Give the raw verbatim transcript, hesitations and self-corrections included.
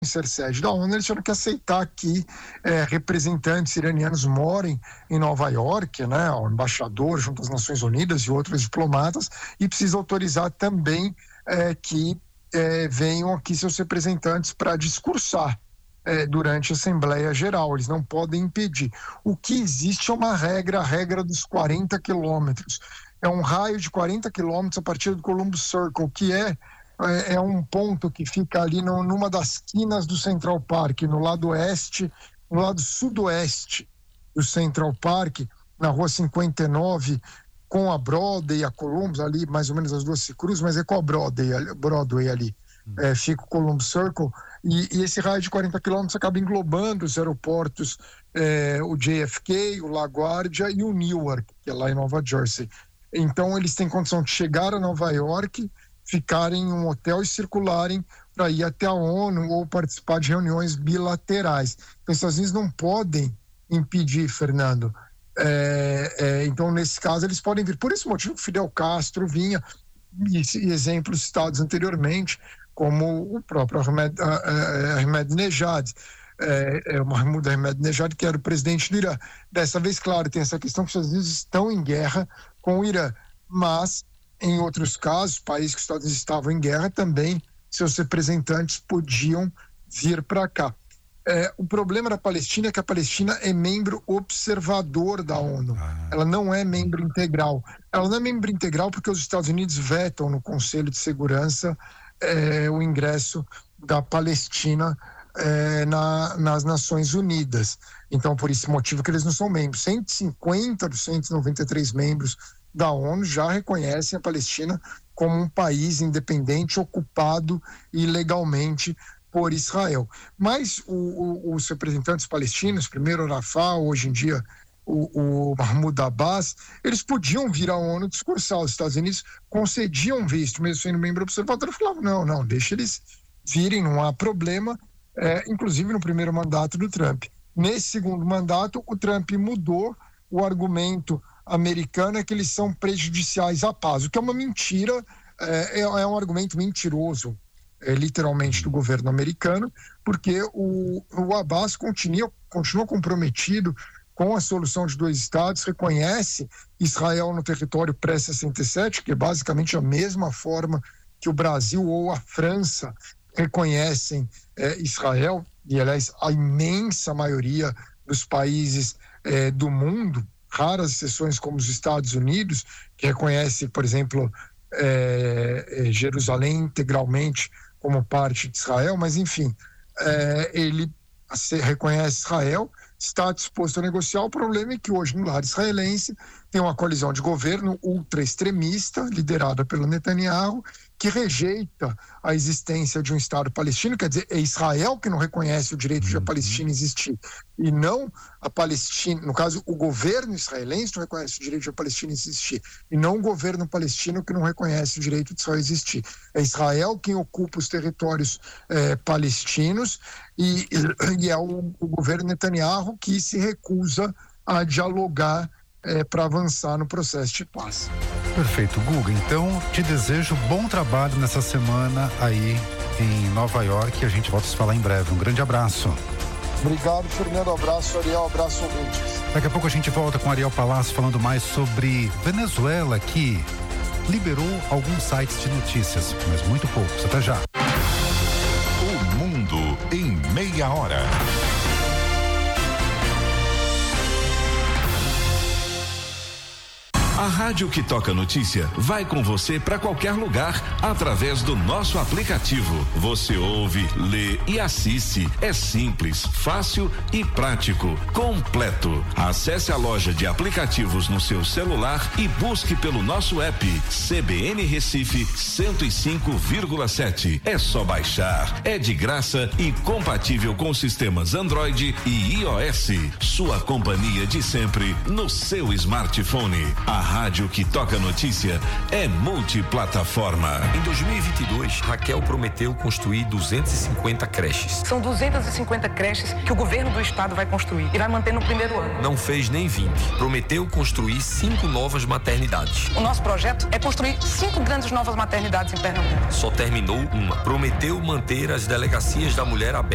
ser sede da ONU, eles tiveram que aceitar que é, representantes iranianos morem em Nova York, né, o embaixador junto às Nações Unidas e outros diplomatas, e precisa autorizar também é, que é, venham aqui seus representantes para discursar é, durante a Assembleia Geral. Eles não podem impedir. O que existe é uma regra, a regra dos quarenta quilômetros. É um raio de quarenta quilômetros a partir do Columbus Circle, que é é um ponto que fica ali no, numa das quinas do Central Park, no lado oeste, no lado sudoeste do Central Park, na rua cinquenta e nove, com a Broadway e a Columbus, ali mais ou menos as duas se cruzam, mas é com a Broadway, Broadway ali, hum. é, fica o Columbus Circle, e, e esse raio de quarenta quilômetros acaba englobando os aeroportos, é, o J F K, o LaGuardia e o Newark, que é lá em Nova Jersey. Então eles têm condição de chegar a Nova York, ficarem em um hotel e circularem para ir até a ONU ou participar de reuniões bilaterais. Então, os Estados Unidos não podem impedir, Fernando. É, é, então, nesse caso, eles podem vir. Por esse motivo, Fidel Castro vinha, e, e exemplos citados anteriormente, como o próprio Ahmed, Ahmadinejad, é, é, o Mahmoud Ahmadinejad, que era o presidente do Irã. Dessa vez, claro, tem essa questão que os Estados Unidos estão em guerra com o Irã, mas em outros casos, países que os Estados Unidos estavam em guerra, também seus representantes podiam vir para cá. É, o problema da Palestina é que a Palestina é membro observador da ONU. Ela não é membro integral. Ela não é membro integral porque os Estados Unidos vetam no Conselho de Segurança é, o ingresso da Palestina é, na, nas Nações Unidas. Então, por esse motivo que eles não são membros. cento e cinquenta dos cento e noventa e três membros da ONU já reconhecem a Palestina como um país independente, ocupado ilegalmente por Israel. Mas o, o, os representantes palestinos, primeiro o Rafah, hoje em dia o, o Mahmoud Abbas, eles podiam vir à ONU discursar. Os Estados Unidos concediam visto, mesmo sendo membro observador, falavam, não, não, deixa eles virem, não há problema, é, inclusive no primeiro mandato do Trump. Nesse segundo mandato, o Trump mudou o argumento americano é que eles são prejudiciais à paz, o que é uma mentira, é, é um argumento mentiroso, é, literalmente, do governo americano, porque o, o Abbas continua, continua comprometido com a solução de dois estados, reconhece Israel no território pré-sessenta e sete, que é basicamente a mesma forma que o Brasil ou a França reconhecem é, Israel, e aliás a imensa maioria dos países é, do mundo, raras exceções como os Estados Unidos, que reconhece, por exemplo, é, é, Jerusalém integralmente como parte de Israel, mas enfim, é, ele reconhece Israel, está disposto a negociar. O problema é que hoje no lado israelense tem uma coalizão de governo ultra-extremista, liderada pelo Netanyahu, que rejeita a existência de um Estado palestino, quer dizer, é Israel que não reconhece o direito de a Palestina existir, e não a Palestina, no caso, o governo israelense não reconhece o direito de a Palestina existir, e não o governo palestino que não reconhece o direito de Israel existir. É Israel quem ocupa os territórios eh, palestinos, e, e é o, o governo Netanyahu que se recusa a dialogar É, para avançar no processo de paz. Perfeito, Guga. Então, te desejo bom trabalho nessa semana aí em Nova York. A gente volta a se falar em breve. Um grande abraço. Obrigado, Fernando. Abraço, Ariel. Abraço, ouvintes. Daqui a pouco a gente volta com Ariel Palácio falando mais sobre Venezuela, que liberou alguns sites de notícias, mas muito poucos. Até já. O Mundo em Meia Hora. A rádio que toca notícia vai com você para qualquer lugar através do nosso aplicativo. Você ouve, lê e assiste. É simples, fácil e prático, completo. Acesse a loja de aplicativos no seu celular e busque pelo nosso app C B N Recife cento e cinco vírgula sete. É só baixar, é de graça e compatível com sistemas Android e iOS. Sua companhia de sempre no seu smartphone. A rádio que toca notícia é multiplataforma. Em dois mil e vinte e dois, Raquel prometeu construir duzentas e cinquenta creches. São duzentas e cinquenta creches que o governo do estado vai construir e vai manter no primeiro ano. Não fez nem vinte. Prometeu construir cinco novas maternidades. O nosso projeto é construir cinco grandes novas maternidades em Pernambuco. Só terminou uma. Prometeu manter as delegacias da mulher abertas.